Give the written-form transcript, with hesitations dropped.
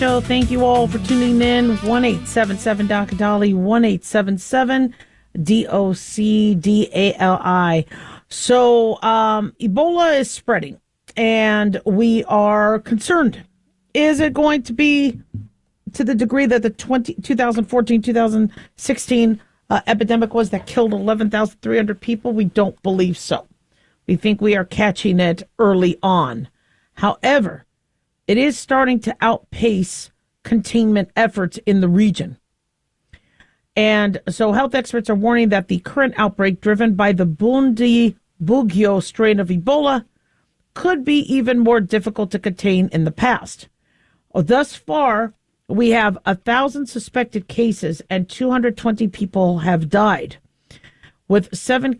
So thank you all for tuning in. 1-877 Docadali, 1-877 DOCDALI. So Ebola is spreading, and we are concerned. Is it going to be to the degree that the 2014-2016 epidemic was that killed 11,300 people? We don't believe so. We think we are catching it early on. However, it is starting to outpace containment efforts in the region. And so health experts are warning that the current outbreak, driven by the Bundibugyo strain of Ebola, could be even more difficult to contain in the past. Thus far, we have 1,000 suspected cases and 220 people have died, with 7